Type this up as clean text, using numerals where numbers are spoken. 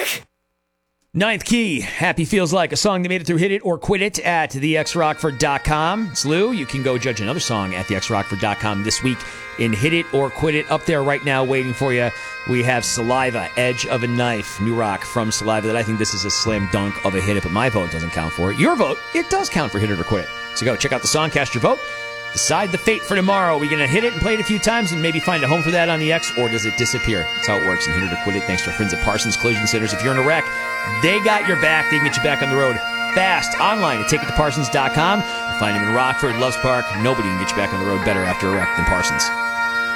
Ninth Key, Happy Feels Like, a song that made it through Hit It or Quit It at thexrockford.com. It's Lou. You can go judge another song at thexrockford.com this week in Hit It or Quit It. Up there right now waiting for you, we have Saliva, Edge of a Knife, new rock from Saliva that I think this is a slam dunk of a Hit It, but my vote doesn't count for it. Your vote, it does count for Hit It or Quit It. So go check out the song, cast your vote. Decide the fate for tomorrow. Are we going to hit it and play it a few times and maybe find a home for that on the X, or does it disappear? That's how it works in Hit It or Quit It. Thanks to our friends at Parsons Collision Centers. If you're in a wreck, they got your back. They can get you back on the road fast. Online at takeittoparsons.com. You'll find them in Rockford, Loves Park. Nobody can get you back on the road better after a wreck than Parsons.